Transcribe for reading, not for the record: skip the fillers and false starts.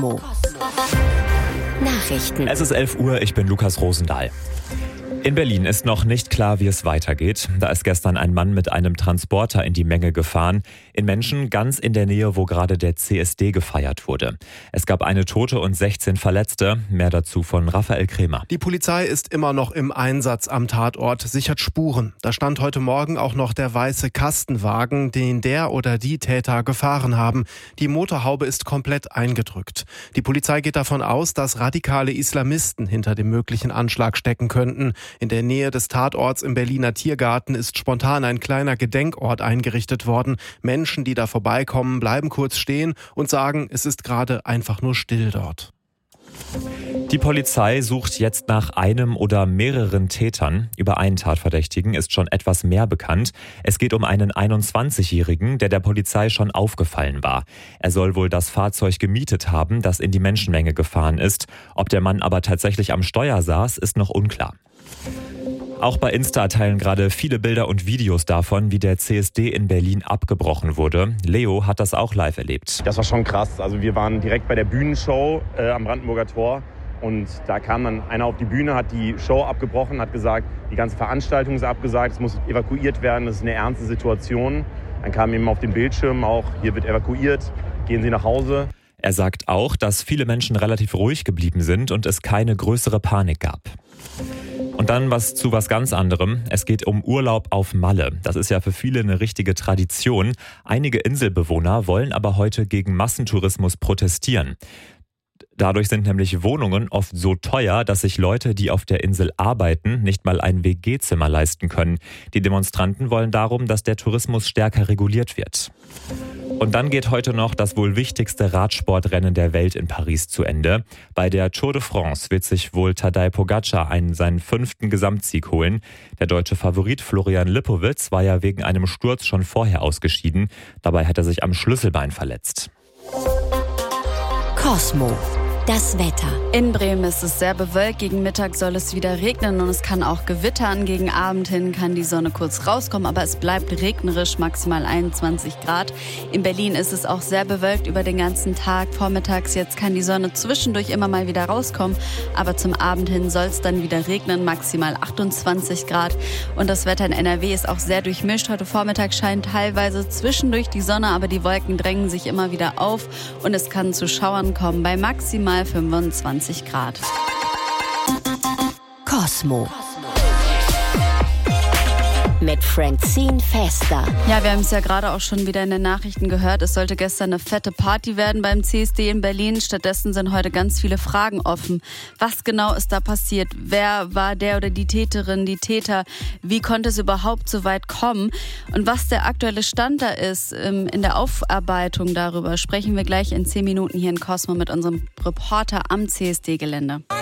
Nachrichten. Es ist 11 Uhr, ich bin Lukas Rosendahl. In Berlin ist noch nicht klar, wie es weitergeht. Da ist gestern ein Mann mit einem Transporter in die Menge gefahren. In Menschen ganz in der Nähe, wo gerade der CSD gefeiert wurde. Es gab eine Tote und 16 Verletzte. Mehr dazu von Raphael Kremer. Die Polizei ist immer noch im Einsatz am Tatort, sichert Spuren. Da stand heute Morgen auch noch der weiße Kastenwagen, den der oder die Täter gefahren haben. Die Motorhaube ist komplett eingedrückt. Die Polizei geht davon aus, dass radikale Islamisten hinter dem möglichen Anschlag stecken könnten. In der Nähe des Tatorts im Berliner Tiergarten ist spontan ein kleiner Gedenkort eingerichtet worden. Menschen, die da vorbeikommen, bleiben kurz stehen und sagen, es ist gerade einfach nur still dort. Die Polizei sucht jetzt nach einem oder mehreren Tätern. Über einen Tatverdächtigen ist schon etwas mehr bekannt. Es geht um einen 21-Jährigen, der Polizei schon aufgefallen war. Er soll wohl das Fahrzeug gemietet haben, das in die Menschenmenge gefahren ist. Ob der Mann aber tatsächlich am Steuer saß, ist noch unklar. Auch bei Insta teilen gerade viele Bilder und Videos davon, wie der CSD in Berlin abgebrochen wurde. Leo hat das auch live erlebt. Das war schon krass. Also wir waren direkt bei der Bühnenshow am Brandenburger Tor. Und da kam dann einer auf die Bühne, hat die Show abgebrochen, hat gesagt, die ganze Veranstaltung ist abgesagt, es muss evakuiert werden, das ist eine ernste Situation. Dann kam eben auf den Bildschirm auch, hier wird evakuiert, gehen Sie nach Hause. Er sagt auch, dass viele Menschen relativ ruhig geblieben sind und es keine größere Panik gab. Und dann was ganz anderem. Es geht um Urlaub auf Malle. Das ist ja für viele eine richtige Tradition. Einige Inselbewohner wollen aber heute gegen Massentourismus protestieren. Dadurch sind nämlich Wohnungen oft so teuer, dass sich Leute, die auf der Insel arbeiten, nicht mal ein WG-Zimmer leisten können. Die Demonstranten wollen darum, dass der Tourismus stärker reguliert wird. Und dann geht heute noch das wohl wichtigste Radsportrennen der Welt in Paris zu Ende. Bei der Tour de France wird sich wohl Tadej Pogačar seinen 5. Gesamtsieg holen. Der deutsche Favorit Florian Lippowitz war ja wegen einem Sturz schon vorher ausgeschieden. Dabei hat er sich am Schlüsselbein verletzt. Cosmo. Das Wetter. In Bremen ist es sehr bewölkt. Gegen Mittag soll es wieder regnen und es kann auch gewittern. Gegen Abend hin kann die Sonne kurz rauskommen, aber es bleibt regnerisch, maximal 21 Grad. In Berlin ist es auch sehr bewölkt über den ganzen Tag. Vormittags jetzt kann die Sonne zwischendurch immer mal wieder rauskommen, aber zum Abend hin soll es dann wieder regnen, maximal 28 Grad. Und das Wetter in NRW ist auch sehr durchmischt. Heute Vormittag scheint teilweise zwischendurch die Sonne, aber die Wolken drängen sich immer wieder auf und es kann zu Schauern kommen bei maximal 25 Grad. Cosmo. Mit Francine Fester. Ja, wir haben es ja gerade auch schon wieder in den Nachrichten gehört. Es sollte gestern eine fette Party werden beim CSD in Berlin. Stattdessen sind heute ganz viele Fragen offen. Was genau ist da passiert? Wer war der oder die Täterin, die Täter? Wie konnte es überhaupt so weit kommen? Und was der aktuelle Stand da ist in der Aufarbeitung darüber, sprechen wir gleich in 10 Minuten hier in Cosmo mit unserem Reporter am CSD-Gelände.